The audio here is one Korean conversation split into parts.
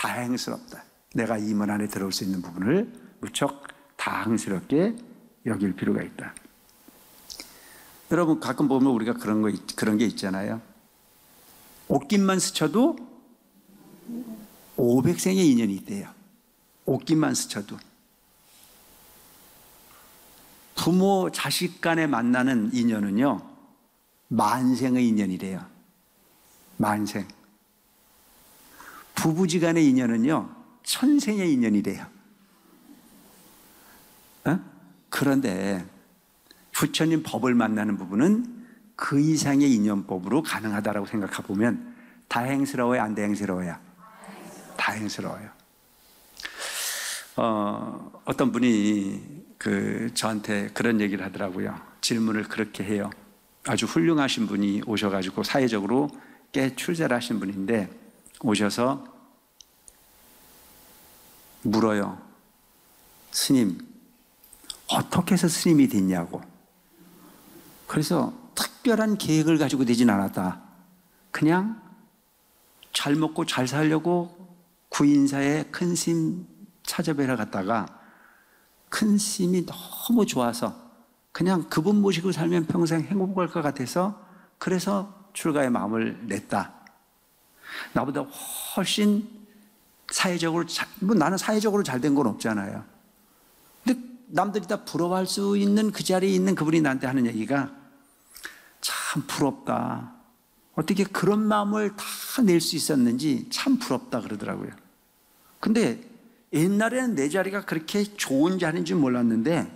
다행스럽다. 내가 이 문 안에 들어올 수 있는 부분을 무척 다행스럽게 여길 필요가 있다. 여러분, 가끔 보면 우리가 그런 게 있잖아요. 옷깃만 스쳐도 500생의 인연이 있대요. 옷깃만 스쳐도. 부모, 자식 간에 만나는 인연은요, 만생의 인연이래요. 만생. 부부지간의 인연은요, 천생의 인연이래요. 그런데 부처님 법을 만나는 부분은 그 이상의 인연법으로 가능하다고 생각해 보면 다행스러워요, 안 다행스러워요? 다행스러워요. 어떤 분이 저한테 그런 얘기를 하더라고요. 질문을 그렇게 해요. 아주 훌륭하신 분이 오셔가지고 사회적으로 꽤 출세를 하신 분인데 오셔서 물어요. 스님, 어떻게 해서 스님이 됐냐고. 그래서 특별한 계획을 가지고 되진 않았다. 그냥 잘 먹고 잘 살려고 구인사에 큰 스님 찾아뵈러 갔다가 큰 스님이 너무 좋아서 그냥 그분 모시고 살면 평생 행복할 것 같아서 그래서 출가의 마음을 냈다. 나보다 훨씬 사회적으로 나는 사회적으로 잘 된 건 없잖아요. 근데 남들이 다 부러워할 수 있는 그 자리에 있는 그분이 나한테 하는 얘기가 참 부럽다. 어떻게 그런 마음을 다 낼 수 있었는지 참 부럽다 그러더라고요. 근데 옛날에는 내 자리가 그렇게 좋은 자리인 줄 몰랐는데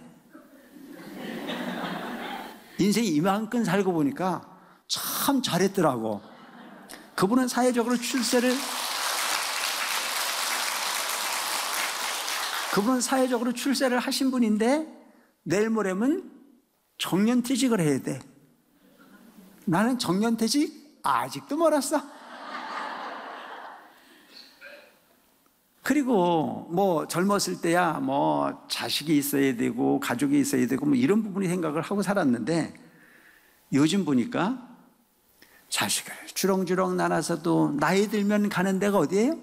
인생이 이만큼 살고 보니까 참 잘했더라고. 그분은 사회적으로 출세를 하신 분인데 내일 모레면 정년퇴직을 해야 돼. 나는 정년퇴직 아직도 멀었어. 그리고 뭐 젊었을 때야 뭐 자식이 있어야 되고 가족이 있어야 되고 뭐 이런 부분이 생각을 하고 살았는데 요즘 보니까 자식을 주렁주렁 낳아서도 나이 들면 가는 데가 어디예요?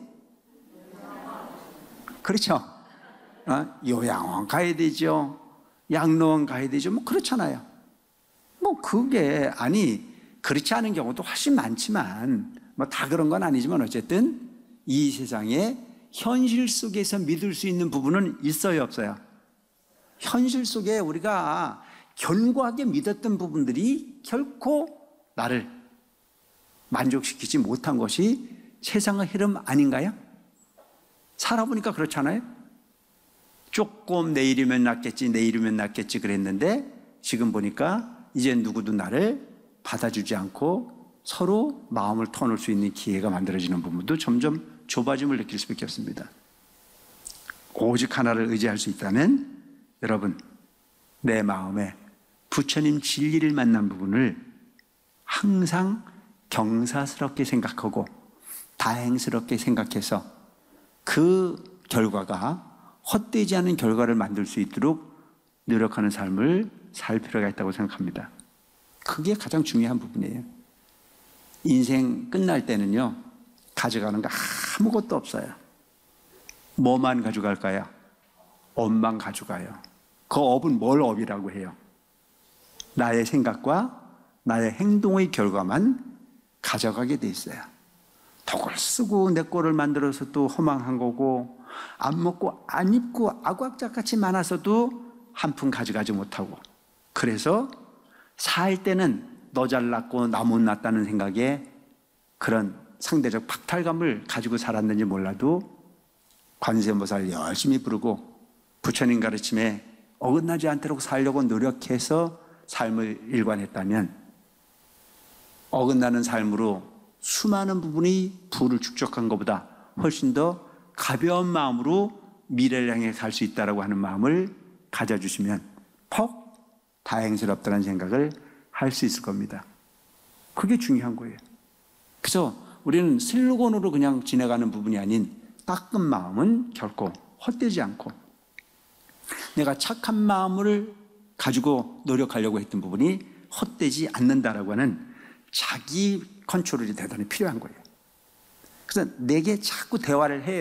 그렇죠? 요양원 가야 되죠. 양로원 가야 되죠. 뭐 그렇잖아요. 뭐 그게 그렇지 않은 경우도 훨씬 많지만 뭐 다 그런 건 아니지만 어쨌든 이 세상에 현실 속에서 믿을 수 있는 부분은 있어요, 없어요? 현실 속에 우리가 견고하게 믿었던 부분들이 결코 나를 만족시키지 못한 것이 세상의 흐름 아닌가요? 살아보니까 그렇잖아요. 조금 내일이면 낫겠지 그랬는데 지금 보니까 이제 누구도 나를 받아주지 않고 서로 마음을 터놓을 수 있는 기회가 만들어지는 부분도 점점 좁아짐을 느낄 수밖에 없습니다. 오직 하나를 의지할 수 있다면 여러분, 내 마음에 부처님 진리를 만난 부분을 항상 경사스럽게 생각하고 다행스럽게 생각해서 그 결과가 헛되지 않은 결과를 만들 수 있도록 노력하는 삶을 살 필요가 있다고 생각합니다. 그게 가장 중요한 부분이에요. 인생 끝날 때는요, 가져가는 거 아무것도 없어요. 뭐만 가져갈까요? 업만 가져가요. 그 업은 뭘 업이라고 해요? 나의 생각과 나의 행동의 결과만 가져가게 돼 있어요. 덕을 쓰고 내 꼴을 만들어서 또 허망한 거고, 안 먹고 안 입고 아구악작같이 많아서도 한 푼 가져가지 못하고, 그래서 살 때는 너 잘났고 나 못났다는 생각에 그런 상대적 박탈감을 가지고 살았는지 몰라도 관세음보살 열심히 부르고 부처님 가르침에 어긋나지 않도록 살려고 노력해서 삶을 일관했다면 어긋나는 삶으로 수많은 부분이 부를 축적한 것보다 훨씬 더 가벼운 마음으로 미래를 향해 갈 수 있다고 하는 마음을 가져주시면 퍽 다행스럽다는 생각을 할 수 있을 겁니다. 그게 중요한 거예요. 그래서 우리는 슬로건으로 그냥 지나가는 부분이 아닌 따끔 마음은 결코 헛되지 않고, 내가 착한 마음을 가지고 노력하려고 했던 부분이 헛되지 않는다라고 하는 자기 컨트롤이 대단히 필요한 거예요. 그래서 내게 자꾸 대화를 해요.